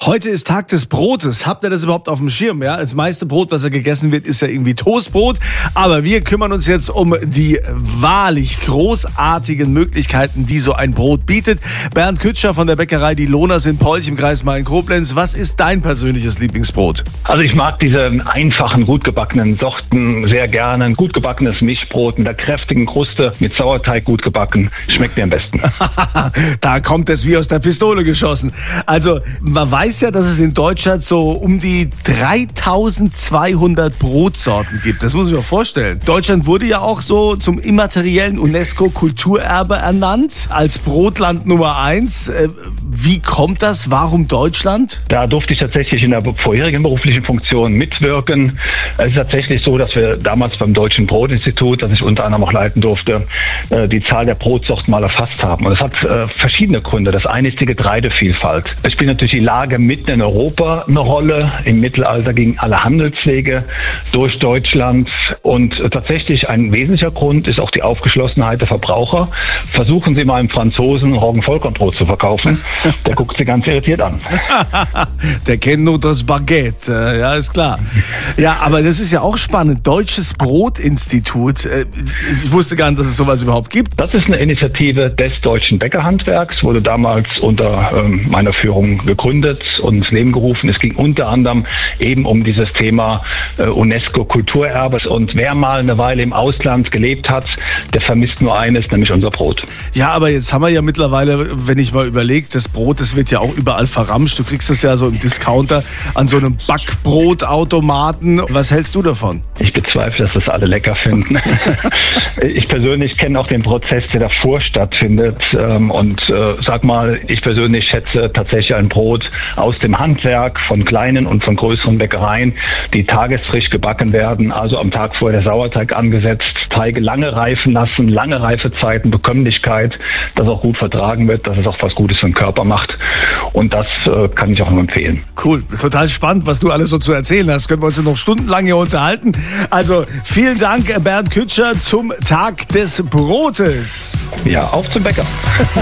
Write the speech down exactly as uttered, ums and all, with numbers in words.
Heute ist Tag des Brotes. Habt ihr das überhaupt auf dem Schirm? Ja, das meiste Brot, was ja gegessen wird, ist ja irgendwie Toastbrot. Aber wir kümmern uns jetzt um die wahrlich großartigen Möglichkeiten, die so ein Brot bietet. Bernd Kütscher von der Bäckerei Die Lohners in Polch im Kreis Main-Koblenz. Was ist dein persönliches Lieblingsbrot? Also ich mag diese einfachen, gut gebackenen Sorten sehr gerne. Ein gut gebackenes Mischbrot mit der kräftigen Kruste, mit Sauerteig gut gebacken. Schmeckt mir am besten. Da kommt es wie aus der Pistole geschossen. Also man weiß ja, dass es in Deutschland so um die dreitausendzweihundert Brotsorten gibt. Das muss ich mir vorstellen. Deutschland wurde ja auch so zum immateriellen UNESCO-Kulturerbe ernannt, als Brotland Nummer eins. Wie kommt das? Warum Deutschland? Da durfte ich tatsächlich in der vorherigen beruflichen Funktion mitwirken. Es ist tatsächlich so, dass wir damals beim Deutschen Brotinstitut, das ich unter anderem auch leiten durfte, die Zahl der Brotsorten mal erfasst haben. Und das hat verschiedene Gründe. Das eine ist die Getreidevielfalt. Es spielt natürlich die Lage mitten in Europa eine Rolle. Im Mittelalter gingen alle Handelswege durch Deutschland. Und tatsächlich ein wesentlicher Grund ist auch die Aufgeschlossenheit der Verbraucher. Versuchen Sie mal einem Franzosen Roggenvollkornbrot zu verkaufen. Der guckt Sie ganz irritiert an. Der kennt nur das Baguette. Ja, ist klar. Ja, aber das ist ja auch spannend. Deutsches Brotinstitut. Ich wusste gar nicht, dass es sowas überhaupt gibt. Das ist eine Initiative des deutschen Bäckerhandwerks. Wurde damals unter ähm, meiner Führung gegründet und ins Leben gerufen. Es ging unter anderem eben um dieses Thema äh, UNESCO-Kulturerbe. Und wer mal eine Weile im Ausland gelebt hat, der vermisst nur eines, nämlich unser Brot. Ja, aber jetzt haben wir ja mittlerweile, wenn ich mal überlege, das Brot, das wird ja auch überall verramscht. Du kriegst es ja so im Discounter an so einem Backbrotautomaten. Was hältst du davon? Ich bezweifle, dass das alle lecker finden. Ich persönlich kenne auch den Prozess, der davor stattfindet. Und äh, sag mal, ich persönlich schätze tatsächlich ein Brot aus dem Handwerk von kleinen und von größeren Bäckereien, die tagesfrisch gebacken werden, also am Tag vorher der Sauerteig angesetzt, Teige lange reifen lassen, lange Reifezeiten, Bekömmlichkeit, dass auch gut vertragen wird, dass es auch was Gutes für den Körper macht. Und das äh, kann ich auch nur empfehlen. Cool, total spannend, was du alles so zu erzählen hast. Können wir uns noch stundenlang hier unterhalten. Also vielen Dank, Bernd Kütscher, zum Tag des Brotes. Ja, auf zum Bäcker.